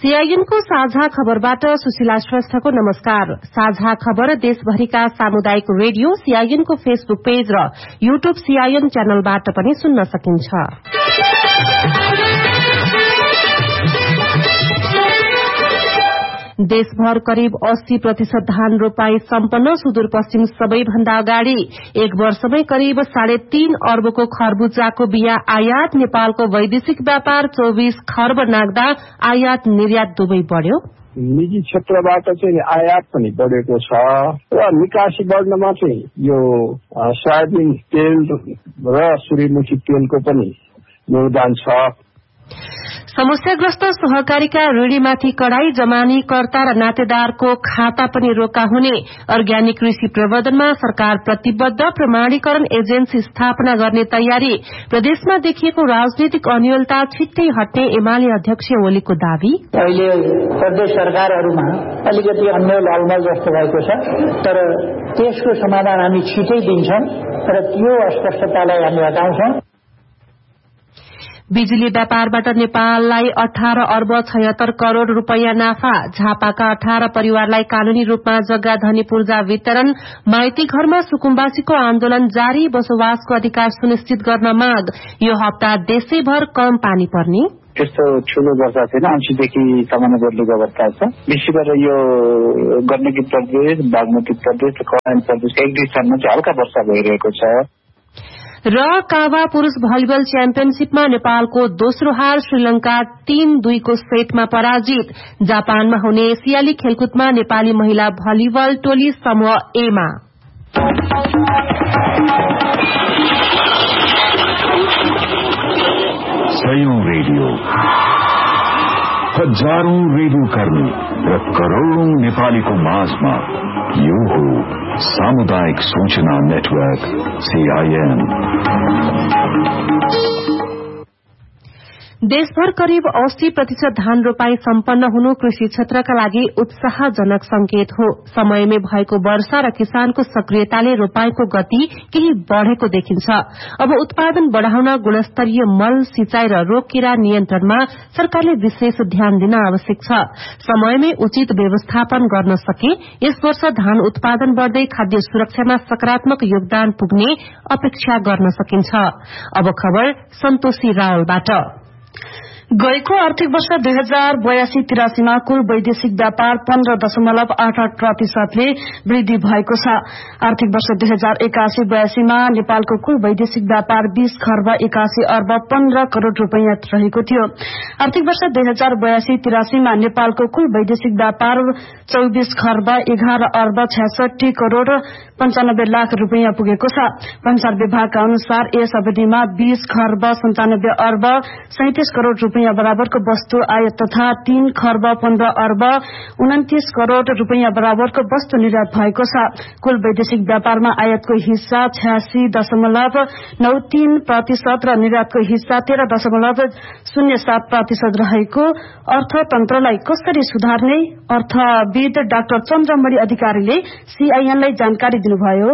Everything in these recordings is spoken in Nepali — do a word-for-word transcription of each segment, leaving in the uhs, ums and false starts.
सीआईएनको साझा खबरबाट सुशीला श्रेष्ठको नमस्कार। साझा खबर देशभरिका सामुदायिक रेडियो सीआईएनको फेसबुक पेज र यूट्यूब सीआईएन च्यानलबाट पनि सुन्न सकिन्छ। देशभर करिब अस्सी प्रतिशत धान रोपाई सम्पन्न। सुदूरपश्चिम सबैभन्दा अगाडि एक वर्षमै करिब साढे तीन अर्बको खरबुजाको बिया आयात। नेपालको वैदेशिक व्यापार चौबिस खर्ब नाग्दा आयात निर्यात दुवै बढ्यो। निजी क्षेत्रबाट चाहिँ आयात पनि बढेको छ र निकासी बढ्नमा चाहिँ यो सोयाबिन तेल र सूर्यमुखी तेलको पनि योगदान छ। समस्याग्रस्त सहकारीका ऋणीमाथि कडाई। जमानीकर्ता र नातेदारको खाता पनि रोका हुने। अर्ग्यानिक कृषि प्रवर्धनमा सरकार प्रतिबद्ध। प्रमाणीकरण एजेन्सी स्थापना गर्ने तयारी। प्रदेशमा देखिएको राजनीतिक अनियलता छिट्टै हट्ने एमाले अध्यक्ष ओलीको दावी। अहिले प्रदेश सरकारहरूमा अलिकति अन्यल अलमल जस्तो भएको छ, तर त्यसको समाधान हामी छिटै दिन्छौं र त्यो अस्पष्टतालाई हामी हटाउँछौं। बिजुली व्यापारबाट नेपाललाई अठार अर्ब छयत्तर करोड़ रूपियाँ नाफा। झापाका अठार परिवारलाई कानूनी रूपमा जग्गा धनी पूर्जा वितरण। माइती घरमा सुकुम्बासीको आन्दोलन जारी। बसोबासको अधिकार सुनिश्चित गर्न माग। यो हप्ता देशैभर कम पानी पर्ने। त्यस्तो ठूलो वर्षा छैन। औँसीदेखि सामान्य बदलेको अवस्था छ। विशेष गरेर यो गण्डकी प्रदेश, बागमती प्रदेश र कर्णाली प्रदेशका एक दुई स्थानमा चाहिँ हल्का वर्षा भइरहेको छ। र कावा पुरूष भलिबल च्याम्पियनशीपमा नेपालको दोस्रो हार। श्रीलंका तीन दुईको सेटमा पराजित। जापानमा हुने एसियाली खेलकुदमा नेपाली महिला भलिबल टोली समूह ए मा। सयौं रेडियो, हजारौं रेडियो कर्मी र करोड़ौं नेपालीको माझमा यो हो सामुदायिक सूचना नेटवर्क सीआईएन। देशभर करिब अस्सी प्रतिशत धान रोपाई सम्पन्न हुनु कृषि क्षेत्रका लागि उत्साहजनक संकेत हो। समयमै भएको वर्षा र किसानको सक्रियताले रोपाईको गति केही बढ़ेको देखिन्छ। अब उत्पादन बढ़ाउन गुणस्तरीय मल, सिंचाई र रोग किरा नियन्त्रणमा सरकारले विशेष ध्यान दिन आवश्यक छ। समयमै उचित व्यवस्थापन गर्न सके यस वर्ष धान उत्पादन बढ़दै खाद्य सुरक्षामा सकारात्मक योगदान पुग्ने अपेक्षा गर्न सकिन्छ। अब खबर सन्तोषी रावलबाट। गएको आर्थिक वर्ष दुई हजार बयासी तिरासीमा कुल वैदेशिक व्यापार पन्ध्र दशमलव आठ आठ प्रतिशतले वृद्धि भएको छ। आर्थिक वर्ष दुई हजार एकासी बयासीमा नेपालको कुल वैदेशिक व्यापार बीस खर्ब एकासी अर्ब पन्ध्र करोड़ रूपियाँ रहेको थियो। आर्थिक वर्ष दुई हजार बयासी तिरासीमा नेपालको कुल वैदेशिक व्यापार चौबिस खर्ब एघार अर्ब छ्यासठी करोड़ पञ्चानब्बे लाख रूपियाँ पुगेको छ। भन्सार विभागका अनुसार यस अवधिमा बीस खर्ब सन्तानब्बे अर्ब सैंतिस करोड़ रूपियाँ बराबरको वस्तु आयात तथा तीन खर्ब पन्ध्र अर्ब उन्तीस करोड़ रूपियाँ बराबरको वस्तु निर्यात भएको छ। कुल वैदेशिक व्यापारमा आयातको हिस्सा छ्यासी दशमलव नौ तीन प्रतिशत र निर्यातको हिस्सा तेह्र दशमलव शून्य सात प्रतिशत रहेको अर्थतन्त्रलाई कसरी सुधार्ने अर्थविद डाक्टर चन्द्रमणि अधिकारीले सीआईएनलाई जानकारी दिनुभयो।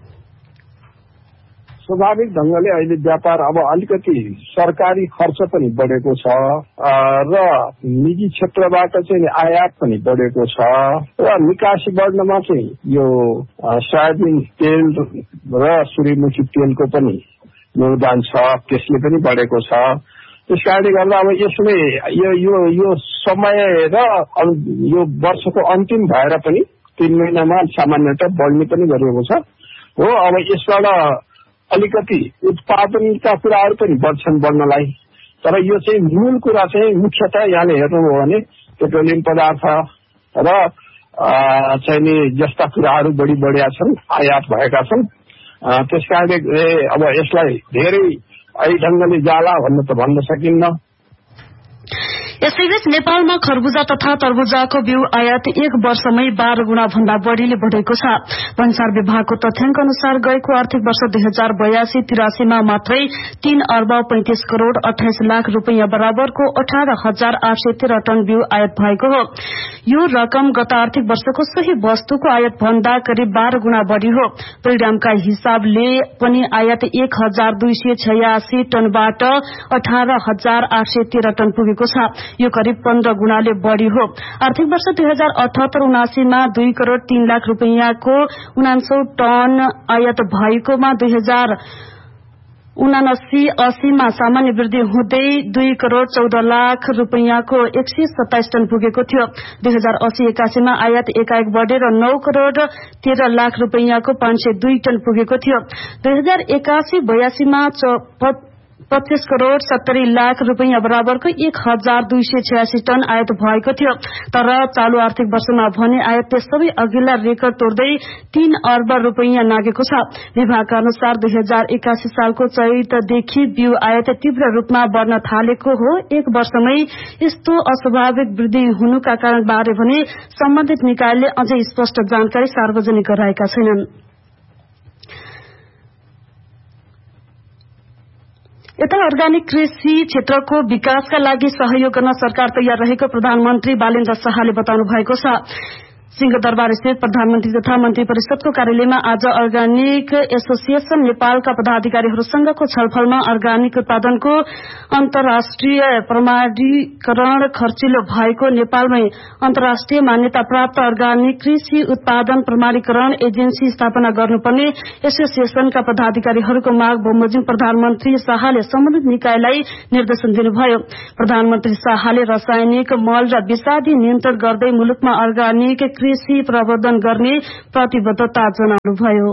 स्वाभाविक ढंगले अहिले व्यापार अब अलिकति सरकारी खर्च पनि बढेको छ र निजी क्षेत्रबाट चाहिँ आयात पनि बढेको छ र निकासी बढ्नमा चाहिँ यो सोयाबिन तेल र सूर्यमुखी तेलको पनि योगदान छ। त्यसले पनि बढेको छ। त्यसकारणले गर्दा अब यसले यो यो यो समय र यो वर्षको अन्तिम भएर पनि तीन महिनामा सामान्यतः बढ्ने पनि गरिएको छ हो। अब यसबाट अलिकति उत्पादनका कुराहरू पनि बढ्छन् बढ्नलाई, तर यो चाहिँ मूल कुरा चाहिँ मुख्यतः यहाँले हेर्नुभयो भने पेट्रोलियम पदार्थ र चाहिँ नि जस्ता कुराहरू बढी बढिया छन्, आयात भएका छन्। त्यसकारणले अब यसलाई धेरै अहिले ढंगले जाला भन्न त भन्न सकिन्न। यसैबीच नेपालमा खरबुजा तथा तरबुजाको बिउ आयात एक वर्षमै बाह्र गुणा भन्दा बढ़ीले बढ़ेको छ। भन्सार विभागको तथ्याङ्क अनुसार गएको आर्थिक वर्ष दुई हजार बयासी तिरासीमा मात्रै तीन अर्ब पैंतिस करोड़ अठाइस लाख रूपियाँ बराबरको अठार हजार आठ सय तेह्र टन बिउ आयात भएको हो। यो रकम गत आर्थिक वर्षको सोही वस्तुको आयात भन्दा करिब बाह्र गुणा बढ़ी हो। परिणामका हिसाबले पनि आयात एक हजार दुई सय छयासी टनबाट अठार हजार आठ सय तेह्र टन पुगेको छ। यो करिब पन्ध्र गुणाले बढ़ी हो। आर्थिक वर्ष दुई हजार अठहत्तर उनासीमा दुई करोड़ तीन लाख रूपियाँको उनासौ टन आयात भएकोमा दुई हजार उनासी अस्सीमा सामान्य वृद्धि हुँदै दुई करोड़ चौध लाख रूपियाँको एक सय सत्ताइस टन पुगेको थियो। दुई हजार अस्सी एकासीमा आयात एकाएक बढ़ेर नौ करोड़ तेह्र लाख रूपियाँको पाँच सय दुई टन पुगेको थियो। दुई हजार एकासी बयासीमा पच्चीस करोड़ सत्तरी लाख रूपियाँ बराबरको एक हजार दुई सय छयासी टन आयात भएको थियो। तर चालू आर्थिक वर्षमा भने आयात त्यसै अघिल्ला रेकर्ड तोड्दै तीन अर्ब रूपियाँ नागेको छ। विभागका अनुसार दुई हजार एकासी सालको चैतदेखि बिउ आयात तीव्र रूपमा बढ़न थालेको हो। एक वर्षमै यस्तो अस्वाभाविक वृद्धि हुनुका कारण बारे भने सम्बन्धित निकायले अझै स्पष्ट जानकारी सार्वजनिक गराएका छैनन्। यता अर्गानिक कृषि क्षेत्रको विकासका लागि सहयोग गर्न सरकार तयार रहेको प्रधानमन्त्री बालेन्द्र शाहले बताउनु भएको छ। सिंहदरबार स्थित प्रधानमन्त्री तथा मन्त्री परिषदको कार्यालयमा आज अर्गानिक एसोसिएशन नेपालका पदाधिकारीहरूसँगको छलफलमा अर्गानिक उत्पादनको अन्तर्राष्ट्रिय प्रमाणीकरण खर्चिलो भएको नेपालमै अन्तर्राष्ट्रिय मान्यता प्राप्त अर्गानिक कृषि उत्पादन प्रमाणीकरण एजेन्सी स्थापना गर्नुपर्ने एसोसिएशनका पदाधिकारीहरूको माग बमोजिम प्रधानमन्त्री शाहले सम्बन्धित निकायलाई निर्देशन दिनुभयो। प्रधानमन्त्री शाहले रासायनिक मल र विषादी नियन्त्रण गर्दै मुलुकमा अर्गानिक कृषि प्रवर्धन गर्ने प्रतिबद्धता जनाउनुभयो।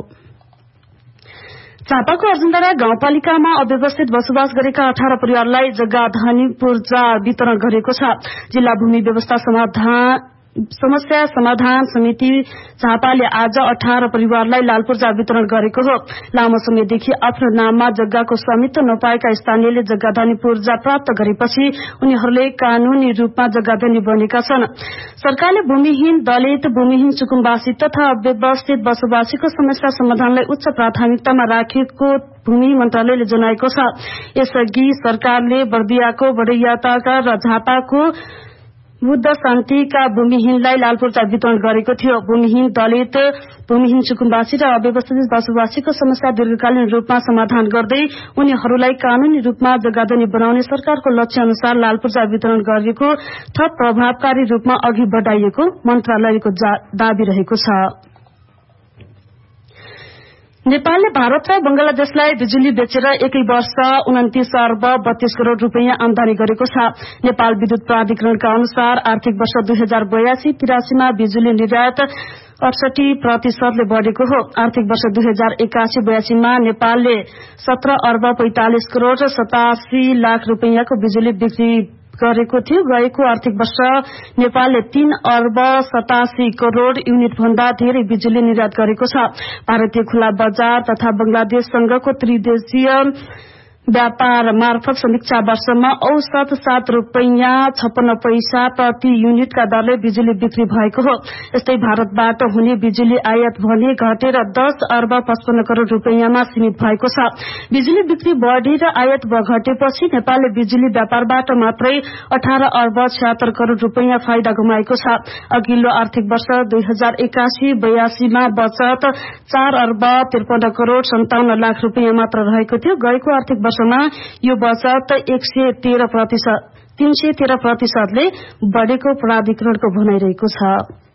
झापाको अर्जुनधारा गाउँपालिकामा अव्यवस्थित बसोबास गरेका अठार परिवारलाई जग्गा धनी पूर्जा वितरण गरेको छ। जिल्ला भूमि व्यवस्था समाधान समस्या समाधान समिति झापाले आज अठार परिवारलाई लाल पूर्जा वितरण गरेको हो। लामो समयदेखि आफ्नो नाममा जग्गाको स्वामित्व नपाएका स्थानीयले जग्गाधनी पूर्जा प्राप्त गरेपछि उनीहरूले कानूनी रूपमा जग्गाधनी बनेका छन्। सरकारले भूमिहीन दलित भूमिहीन सुकुम्बासी तथा अव्यवस्थित बसोबासीको समस्या समाधानलाई उच्च प्राथमिकतामा राखेको भूमि मन्त्रालयले जनाएको छ। यसअघि सरकारले बर्दियाको बडैयाताका र झापाको बुद्ध शान्तिका भूमिहीनलाई लाल पूर्जा वितरण गरेको थियो। भूमिहीन दलित भूमिहीन सुकुम्बासी र अव्यवस्थित बसोबासीको समस्या दीर्घकालीन रूपमा समाधान गर्दै उनीहरूलाई कानूनी रूपमा जग्गाधनी बनाउने सरकारको लक्ष्य अनुसार लाल पूर्जा वितरण गरेको थप प्रभावकारी रूपमा अघि बढ़ाइएको मन्त्रालयको दावी रहेको छ। नेपालले भारत र बंगलादेशलाई बिजुली बेचेर एकै वर्ष उन्तीस अर्ब बत्तीस करोड़ रूपियाँ आमदानी गरेको छ। नेपाल विद्युत प्राधिकरणका अनुसार आर्थिक वर्ष दुई हजार बयासी तिरासीमा बिजुली निर्यात अडसठी प्रतिशतले बढ़ेको हो। आर्थिक वर्ष दुई हजार एकासी बयासीमा नेपालले सत्र अर्ब पैंतालिस करोड़ सतासी लाख रूपियाँको बिजुली बिक्री गरेको थियो। गएको आर्थिक वर्ष नेपालले तीन अर्ब सतासी करोड़ युनिट भन्दा धेरै बिजुली निर्यात गरेको छ। भारतीय खुला बजार तथा बंगलादेशसँगको त्रिदेशीय व्यापार मार्फत समीक्षा वर्षमा औसत सात रूपियाँ छप्पन्न पैसा प्रति युनिटका दरले बिजुली बिक्री भएको हो। यस्तै भारतबाट हुने बिजुली आयात भने घटेर दस अर्ब पचपन्न करोड़ रूपियाँमा सीमित भएको छ। बिजुली बिक्री बढ़ेर आयात घटेपछि नेपालले बिजुली व्यापारबाट मात्रै अठार अर्ब छयत्तर करोड़ रूपियाँ फाइदा गुमाएको छ। अघिल्लो आर्थिक वर्ष दुई हजार एकासी बयासीमा बचत चार अर्ब त्रिपन्न करोड़ सन्ताउन्न लाख रूपियाँ मात्र रहेको थियो। गएको आर्थिक वर्ष यो बचत एक सय तेह्र प्रतिशत तीन सय तेह्र प्रतिशतले बढ़ेको प्राधिकरणको भनाइरहेको छ।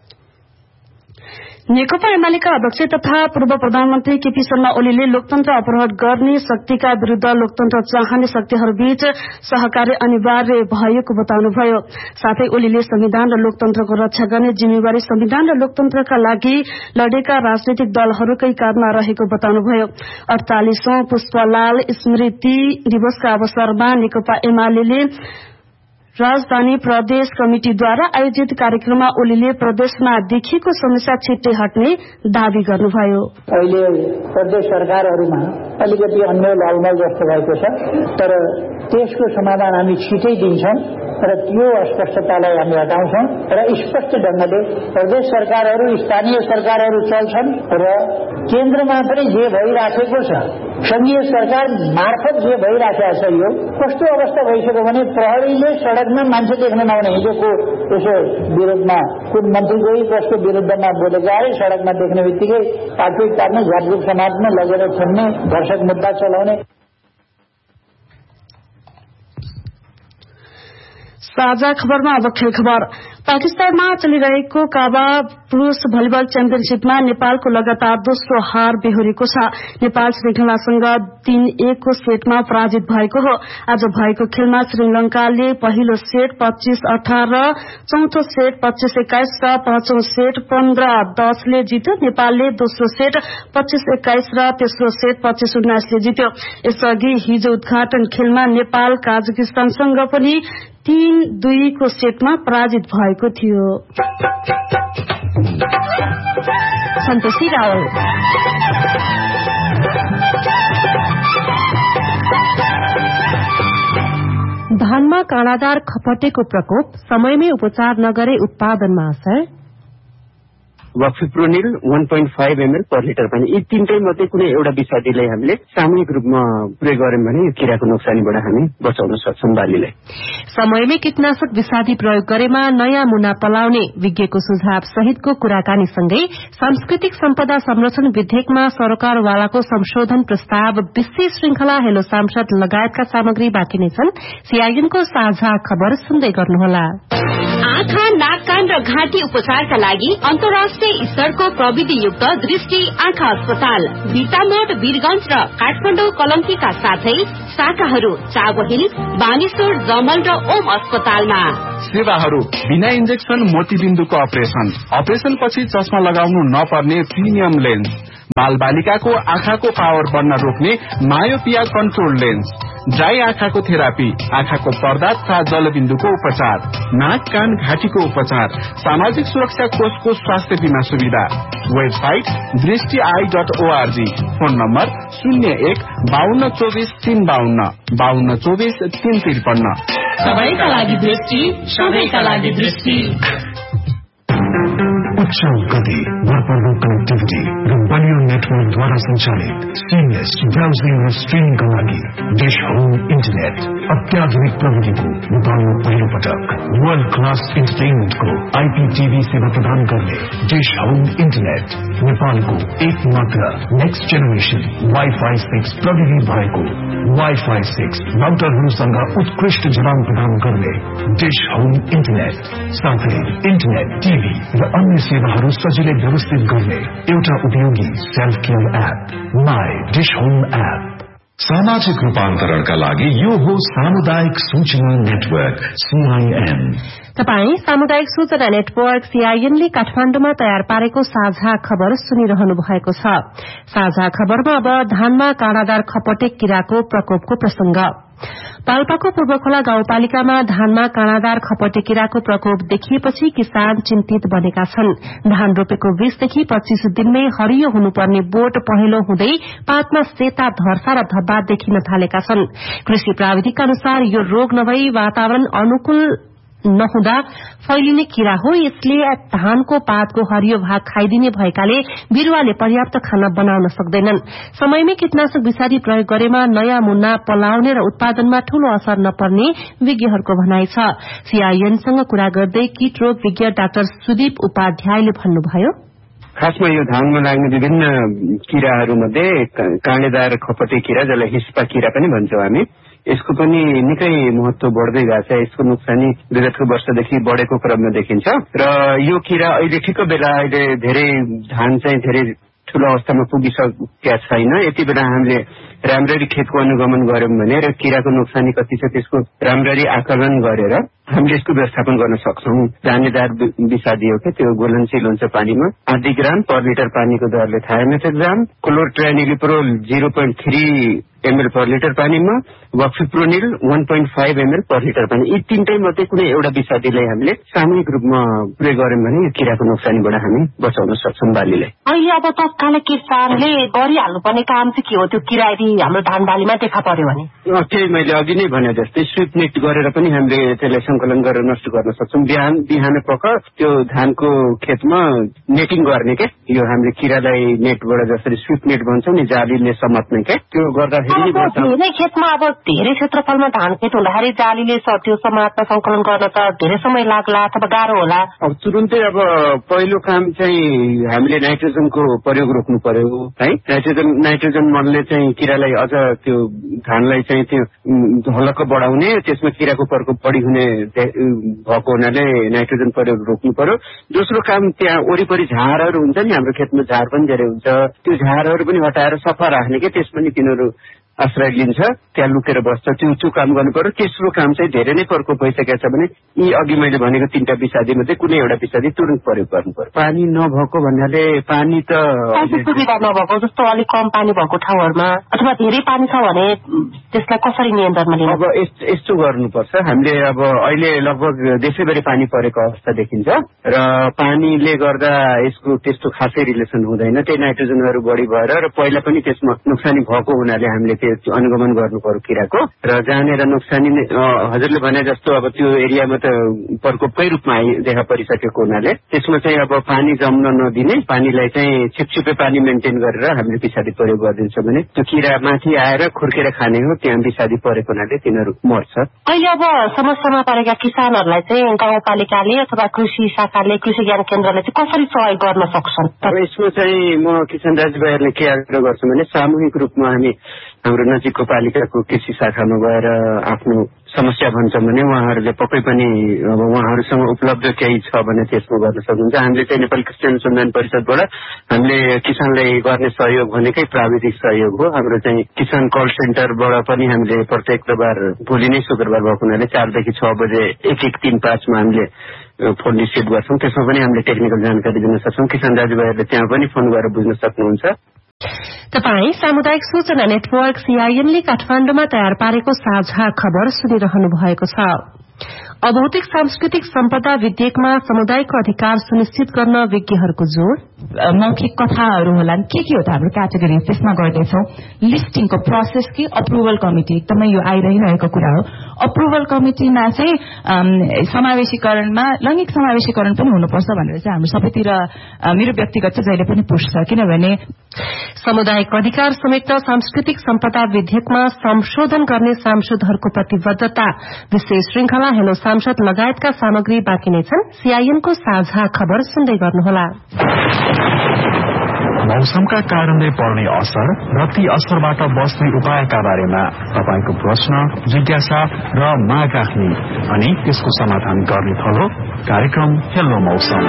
नेकपा एमालेका अध्यक्ष तथा पूर्व प्रधानमन्त्री केपी शर्मा ओलीले लोकतन्त्र अपहरण गर्ने शक्तिका विरूद्ध लोकतन्त्र चाहने शक्तिहरूबीच सहकार्य अनिवार्य भएको बताउनुभयो। साथै ओलीले संविधान र लोकतन्त्रको रक्षा गर्ने जिम्मेवारी संविधान र लोकतन्त्रका लागि लडेका राजनैतिक दलहरूकै काँधमा रहेको बताउनुभयो। अड़तालीसौं पुष्पलाल स्मृति दिवसका अवसरमा नेकपा एमाले राजधानी प्रदेश कमिटिद्वारा आयोजित कार्यक्रममा ओलीले प्रदेशमा देखिएको समस्या छिट्टै हट्ने दावी गर्नुभयो। अहिले प्रदेश सरकारहरूमा अलिकति अन्य लालमल जस्तो भएको छ, तर त्यसको समाधान हामी छिटै दिन्छौं र त्यो अस्पष्टतालाई हामी हटाउँछौं र स्पष्ट ढंगले प्रदेश सरकारहरू स्थानीय सरकारहरू चल्छन् र केन्द्रमा पनि जे भइराखेको छ संघीय सरकार मार्फत जे भइराखेको छ यो कस्तो अवस्था भइसक्यो भने प्रहरीले सड़कमा मान्छे देख्न नहुने हिजोको यसो विरोधमा कुन मन्त्री गई कसको विरुद्धमा बोलेको आए सड़कमा देख्ने बित्तिकै पार्टी काट्ने झापझुप समाजमा लगेर थुन्ने दर्शक मुद्दा चलाउने। साझा खबरमा अब खेल खबर। पाकिस्तानमा चलिरहेको काबा पुरूष भलिबल च्याम्पियनशीपमा नेपालको लगातार दोस्रो हार बेहोरेको छ। नेपाल श्रृंखलासँग तीन एक को सेटमा पराजित भएको हो। आज भएको खेलमा श्रीलंकाले पहिलो सेट पच्चीस अठार र चौथो सेट पच्चीस एक्काइस र पाँचौं सेट पन्ध्र दसले जित्यो। नेपालले दोस्रो सेट पच्चीस एक्काइस र तेस्रो सेट पच्चीस उन्नाइसले जित्यो। यसअघि हिजो उद्घाटन खेलमा नेपाल काजाकिस्तानसँग पनि तीन दुई को सेटमा पराजित भएको थियो। सन्तोषी रावल। धानमा काँडादार खपटेको प्रकोप, समयमै उपचार नगरे उत्पादनमा असर। वक्फिप्रोनिल वन point five ML per litre पनि यी तीनटै मध्ये कुनै एउटा विषादीलाई हामीले सामूहिक रूपमा प्रयोग गर्यौं भने यो किराको नोक्सानीबाट हामी बचाउन सक्छौं बालीलाई। समयमै कीटनाशक विषादी प्रयोग गरेमा नयाँ मुना पलाउने विज्ञको सुझाव सहितको कुराकानीसँगै सांस्कृतिक सम्पदा संरक्षण विधेयकमा सरकारवालाको संशोधन प्रस्ताव, विशेष श्रृंखला हेलो सांसद लगायतका सामग्री बाँकी नै छन्। सीआईएनको साझा खबर सुन्दै गर्नुहोला। आँखा, नाक, कान र घाँटी उपचारका लागि अन्तर्राष्ट्रिय स्तरको प्रविधियुक्त दृष्टि आँखा अस्पताल बिटामोड, वीरगंज र काठमाडौँ कलंकीका साथै शाखाहरू चाबहिल, बानेश्वर, जमल र ओम अस्पतालमा। सेवाहरू बिना इन्जेक्सन मोतीबिन्दुको अपरेशन, अपरेशन पछि चस्मा लगाउनु नपर्ने प्रिमियम लेन्स, बाल बालिकाको आँखाको पावर बढ्न रोक्ने मायोपिया कन्ट्रोल लेन्स, ड्राई आँखाको थेरापी, आँखाको पर्दा तथा जलबिन्दुको उपचार, नाक, कान, घाँटीको उपचार, सामाजिक सुरक्षा कोषको स्वास्थ्य बीमा सुविधा। वेबसाइट दृष्टि I dot ORG. Phone number शून्य एक बाहन्न चौबिस तीन बाहन्न बाहन्न चौबिस तीन त्रिपन्न। सबैका लागि दृष्टि, सबैका लागि दृष्टि। उच्च गति, भरपर्दो कनेक्टिभिटी र बलियो नेटवर्कद्वारा सञ्चालित सिमलेस ब्राउजिङ र स्ट्रिमिङका लागि डिश होम इन्टरनेट अत्याधुनिक प्रविधिको नेपालमा पहिलो पटक वर्ल्ड क्लास इन्टरटेनमेन्टको आइपीटीभी सेवा प्रदान गर्ने डिश होम इन्टरनेट नेपालको एक मात्र नेक्स्ट जेनेरेसन वाइफाई सिक्स प्रविधि भएको वाइफाई सिक्स राउटरहरूसँग उत्कृष्ट जवाब प्रदान गर्ने डिश होम इन्टरनेट, साथै इन्टरनेट, टिभी र अन्य सेवाहरू सजिलै व्यवस्थित गर्ने एउटा उपयोगी self care app my dish home app. सामाजिक रूपान्तरणका लागि यो हो सामुदायिक सूचना नेटवर्क सीआईएन। तपाई सामुदायिक सूचना नेटवर्क सीआईएनले काठमाडौँमा तयार पारेको साझा खबर सुनिरहनु भएको छ। साझा खबरमा अब धानमा काँडादार खपटे किराको प्रकोपको प्रसंग। पाल्पाको पूर्वखोला गाउँपालिकामा धानमा काँडादार खपटे किराको प्रकोप देखिएपछि किसान चिन्तित बनेका छन्। धान रोपेको बीसदेखि पच्चीस दिनमै हरियो हुनुपर्ने बोट पहेँलो हुँदै पातमा सेता, धर्सा र धब्बा देखिन थालेका छन्। कृषि प्राविधिकका अनुसार यो रोग नभई वातावरण अनुकूल नहुँदा फैलिने किरा हो। यसले धानको पातको हरियो भाग खाइदिने भएकाले बिरूवाले पर्याप्त खाना बनाउन सक्दैनन्। समयमै कीटनाशक विषादी प्रयोग गरेमा नयाँ मुन्ना पलाउने र उत्पादनमा ठूलो असर नपर्ने विज्ञहरूको भनाइ छ। सीआईएनसँग कुरा गर्दै कीट रोग विज्ञ डाक्टर सुदीप उपाध्यायले भन्नुभयो, खासमा यो धानमा लाग्ने विभिन्न किराहरूमध्ये काँडेदार खपटे किरा, जसलाई हिस्पा किरा पनि भन्छौं हामी, यसको पनि निकै महत्व बढ्दै गएको छ। यसको नोक्सानी विगतको वर्षदेखि बढेको क्रममा देखिन्छ र यो किरा अहिले ठिक्क बेला अहिले धेरै धान चाहिँ धेरै ठूलो अवस्थामा पुगिसकेका छैन। यति बेला हामीले राम्ररी खेतको अनुगमन गर्यौं भने र किराको नोक्सानी कति छ त्यसको राम्ररी आकलन गरेर हामीले यसको व्यवस्थापन गर्न सक्छौं। दानेदार विषादी हो क्या, त्यो घुलनशील हुन्छ पानीमा। आधी ग्राम पर लिटर पानीको दरले थायमेथोक्साम, क्लोरट्रानिलिप्रोल zero point three ML per litre पानीमा, वक्फिप्रोनिल वन point five ML per litre पानी, यी तीनटै मध्ये कुनै एउटा विषादीलाई हामीले सामूहिक रूपमा प्रयोग गर्यौं भने यो किराको नोक्सानीबाट हामी बचाउन सक्छौं बालीलाई। अहिले अब तत्काल किसानले गरिहाल्नुपर्ने काम चाहिँ के हो? त्यो किरा यदि हाम्रो धान बालीमा देखा पर्यो भने त्यही मैले अघि नै भने जस्तै स्विप नेट गरेर पनि हामीले त्यसलाई संकलन गरेर नष्ट गर्न सक्छौं। बिहान बिहान पख त्यो धानको खेतमा नेटिङ गर्ने के, यो हामीले किरालाई नेटबाट जसरी स्विप नेट भन्छौं नि, जालीले समात्ने के, त्यो गर्दाखेरि धेरै खेतमा अब धेरै क्षेत्रफलमा धान खेत हुँदाखेरि जालीले त्यो समात्न संकलन गर्न त धेरै समय लाग्ला अथवा गाह्रो होला। अब तुरुन्तै अब पहिलो काम चाहिँ हामीले नाइट्रोजनको प्रयोग रोक्नु पर्यो है। नाइट्रोजन नाइट्रोजन मलले चाहिँ किरालाई अझ त्यो धानलाई चाहिँ त्यो हलक्क बढाउने, त्यसमा किराको प्रकोप बढी हुने भएको हुनाले नाइट्रोजन प्रयोग रोक्नु पर्यो। दोस्रो काम त्यहाँ वरिपरि झारहरू हुन्छ नि, हाम्रो खेतमा झार पनि धेरै हुन्छ, त्यो झारहरू पनि हटाएर सफा राख्ने के त्यस पनि तिनीहरू आश्रय लिन्छ, त्यहाँ लुकेर बस्छ, त्यो त्यो काम गर्नु पर्यो। तेस्रो काम चाहिँ धेरै नै प्रकोप भइसकेको छ भने यी अघि मैले भनेको तीनटा विषादी मध्ये कुनै एउटा विषादी तुरन्त प्रयोग गर्नु पर्यो। पानी नभएको भन्नाले पानी त सुविधा नभएको जस्तो अलिक कम पानी भएको ठाउँहरूमा अथवा धेरै पानी छ भने त्यसलाई कसरी नियन्त्रणमा लिनु? अब यस्तो गर्नुपर्छ, हामीले अब अहिले लगभग देशैभरि पानी परेको अवस्था देखिन्छ र पानीले गर्दा यसको त्यस्तो खासै रिलेसन हुँदैन, त्यही नाइट्रोजनहरू बढी भएर र पहिला पनि त्यसमा नोक्सानी भएको हुनाले हामीले त्यो अनुगमन गर्नु पर्यो किराको, र जहाँनिर नोक्सानी हजुरले भने जस्तो अब त्यो एरियामा त प्रकोपकै रूपमा देखा परिसकेको हुनाले त्यसमा चाहिँ अब पानी जम्न नदिने, पानीलाई चाहिँ छिपछिपे पानी मेन्टेन गरेर हामीले विषादी प्रयोग गरिदिन्छ भने त्यो किरा माथि आएर खुर्केर खाने हो, त्यहाँ विषादी परेको हुनाले तिनीहरू मर्छ। अहिले अब समस्यामा परेका किसानहरूलाई चाहिँ गाउँपालिकाले अथवा कृषि शाखाले कृषि ज्ञान केन्द्रले चाहिँ कसरी सहयोग गर्न सक्छन्? अब यसमा चाहिँ म किसान दाजुभाइहरूले के आग्रह गर्छु भने सामूहिक रूपमा हामी हाम्रो नजिकको पालिकाको कृषि शाखामा गएर आफ्नो समस्या भन्छ भने उहाँहरूले पक्कै पनि अब उहाँहरूसँग उपलब्ध केही छ भने त्यसमा गर्न सक्नुहुन्छ। हामीले चाहिँ नेपाली कृषि अनुसन्धान परिषदबाट हामीले किसानलाई गर्ने सहयोग भनेकै प्राविधिक सहयोग हो। हाम्रो चाहिँ किसान कल सेन्टरबाट पनि हामीले प्रत्येक बार भोलि नै शुक्रबार भएको हुनाले चारदेखि छ बजे एक एक तीन पाँचमा हामीले फोन रिसिभ गर्छौँ, त्यसमा पनि हामीले टेक्निकल जानकारी दिन सक्छौँ। किसान दाजुभाइहरूले त्यहाँ पनि फोन गरेर बुझ्न सक्नुहुन्छ। तपाई सामुदायिक सूचना नेटवर्क सीआईएनले काठमाडौँमा तयार पारेको साझा खबर सुनिरहनु भएको छ। अभौतिक सांस्कृतिक सम्पदा विधेयकमा समुदायको अधिकार सुनिश्चित गर्न विज्ञहरूको जोड़। मौखिक कथाहरू होला के के हो त हाम्रो क्याटेगोरी त्यसमा गर्दैछौ। लिस्टिङको प्रोसेस कि अप्रुभल कमिटी एकदमै यो आइरहिरहेको कुरा हो। अप्रुभल कमिटीमा चाहिँ समावेशीकरणमा लैंगिक समावेशीकरण पनि हुनुपर्छ भनेर चाहिँ हाम्रो सबैतिर मेरो व्यक्तिगत चाहिँ जहिले पनि पुष छ, किनभने सामुदायिक अधिकार समेत सांस्कृतिक सम्पदा विधेयकमा संशोधन गर्ने सांसदहरूको प्रतिबद्धता। विशेष श्रृंखला हेलो सांसद लगायतका सामग्री बाँकी नै छन्। सीआईएनको साझा खबर सुन्दै गर्नुहोला। मौसमका कारणले पर्ने असर र ती असरबाट बस्ने उपायका बारेमा तपाईको प्रश्न, जिज्ञासा र माग राख्ने अनि त्यसको समाधान गर्ने थलो कार्यक्रम हेलो मौसम।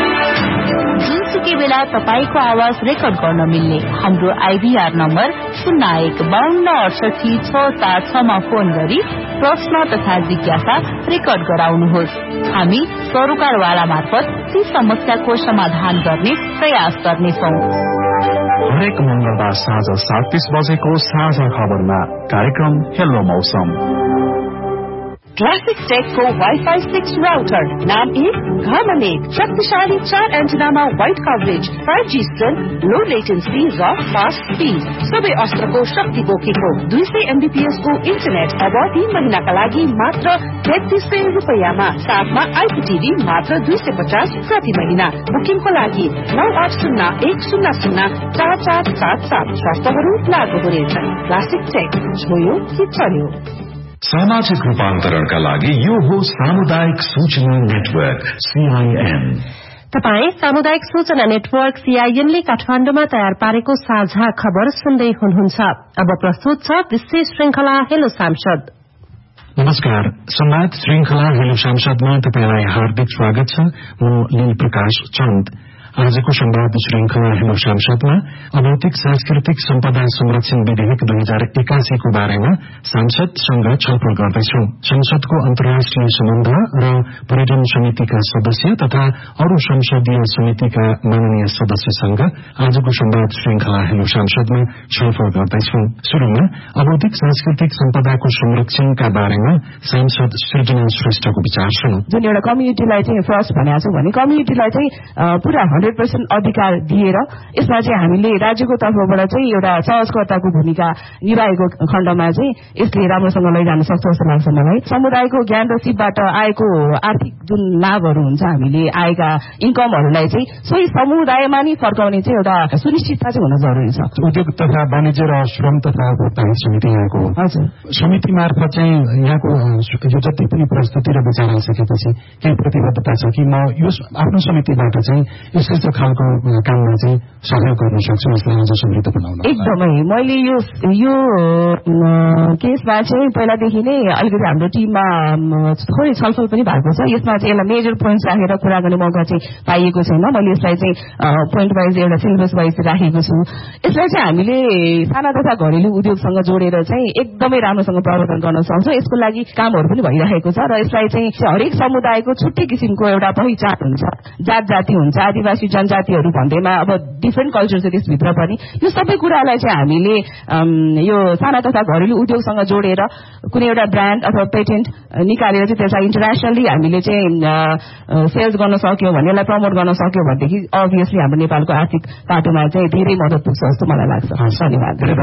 जुनसुकै बेला तपाईको आवाज रेकर्ड गर्न मिल्ने हाम्रो आईभीआर नम्बर शून्य एक बाहन्न अडसठी छ चार छमा फोन गरी प्रश्न तथा जिज्ञासा रेकर्ड गराउनुहोस्। हामी सरोकारवाला मार्फत ती समस्याको समाधान गर्ने प्रयास गर्नेछौं। हरेक मंगलबार साँझ सात तीस बजेको साझा खबरमा कार्यक्रम हेलो मौसम। क्लासिक टेकको वाइफाई सिक्स राउटर नाम एक घरमा एक शक्तिशाली चार एन्टेनामा wide coverage, five G strength, लो लेटेन्सी र फास्ट स्पीड, सबै अस्त्रको शक्ति बोकेको दुई सय एमबीपीएस को इन्टरनेट अब तीन महिनाका लागि मात्र तेत्तीस सय रूपियाँमा, साथमा आइपीटीभी मात्र दुई सय पचास प्रति महिना। बुकिङको लागि नौ आठ शून्य एक शून्य शून्य चार चार सात सात शर्तहरू लागू हुनेछन्। क्लासिक टेक छोयो कि चल्यो। सामाजिक रूपान्तरणका लागि यो हो सामुदायिक सूचना नेटवर्क सीआईएन। तपाई सामुदायिक सूचना नेटवर्क सीआईएनले काठमाडौँमा तयार पारेको साझा खबर सुन्दै हुनुहुन्छ। अब प्रस्तुत छ विशेष श्रृंखला हेलो सांसद। नमस्कार, संवाद श्रृंखला हेलो सांसदमा तपाईलाई हार्दिक स्वागत छ। म लील प्रकाश चन्द। आजको संवाद श्रृंखला हेलो सांसदमा अभौतिक सांस्कृतिक सम्पदा संरक्षण विधेयक दुई हजार एकासीको बारेमा सांसदसँग छलफल गर्दैछौ। संसदको अन्तर्राष्ट्रिय सम्बन्ध र पर्यटन समितिका सदस्य तथा अरू संसदीय समितिका माननीय सदस्यसँग आजको संवाद श्रृंखला हेलो सांसदमा छलफल गर्दैछौ। शुरूमा अभौतिक सांस्कृतिक सम्पदाको संरक्षणका बारेमा सांसद सृजना श्रेष्ठको विचार सुनौ। जुन एउटा कम्युनिटीलाई चाहिँ फर्स्ट भनेको छौं भने कम्युनिटीलाई चाहिँ पूरा हन्ड्रेड पर्सेन्ट अधिकार दिएर यसमा चाहिँ हामीले राज्यको तर्फबाट चाहिँ एउटा सहजकर्ताको भूमिका निभाएको खण्डमा चाहिँ यसले राम्रोसँग लैजान सक्छ जस्तो लाग्छ मलाई। समुदायको ज्ञान र सिपबाट आएको आर्थिक जुन लाभहरू हुन्छ, हामीले आएका इन्कमहरूलाई चाहिँ सोही समुदायमा नै फर्काउने चाहिँ एउटा सुनिश्चितता चाहिँ हुन जरुरी छ। उद्योग तथा वाणिज्य र श्रम तथा भुक्तानी समिति यहाँको हजुर समिति मार्फत चाहिँ यहाँको यो जति पनि प्रस्तुति र विचार आइसकेपछि केही प्रतिबद्धता छ कि म यो आफ्नो समितिबाट चाहिँ यो यस्तो खालको काममा चाहिँ सहयोग गर्न सक्छौँ यसलाई अझ समृद्ध बनाउन। एकदमै मैले यो यो केसमा चाहिँ पहिलादेखि नै अलिकति हाम्रो टिममा थोरै छलफल पनि भएको छ। यसमा चाहिँ यसलाई मेजर पोइन्ट्स राखेर कुरा गर्ने मौका चाहिँ पाइएको छैन। मैले यसलाई चाहिँ पोइन्ट वाइज एउटा सिलेबस वाइज राखेको छु। यसलाई चाहिँ हामीले साना तथा घरेलु उद्योगसँग जोडेर चाहिँ एकदमै राम्रोसँग प्रवर्तन गर्न सक्छौँ। यसको लागि कामहरू पनि भइरहेको छ र यसलाई चाहिँ हरेक समुदायको छुट्टै किसिमको एउटा पहिचान हुन्छ, जात जाति हुन्छ, आदिवासी जनजातिहरू भन्दैमा अब डिफ्रेन्ट कल्चर छ त्यसभित्र पनि। यो सबै कुरालाई चाहिँ हामीले यो साना तथा घरेलु उद्योगसँग जोडेर कुनै एउटा ब्रान्ड अथवा पेटेन्ट निकालेर चाहिँ त्यसलाई इन्टरनेसनली हामीले चाहिँ सेल्स गर्न सक्यौँ भने, यसलाई प्रमोट गर्न सक्यौँ भनेदेखि अभियसली हाम्रो नेपालको आर्थिक पाटोमा चाहिँ धेरै मद्दत पुग्छ जस्तो मलाई लाग्छ। धन्यवाद।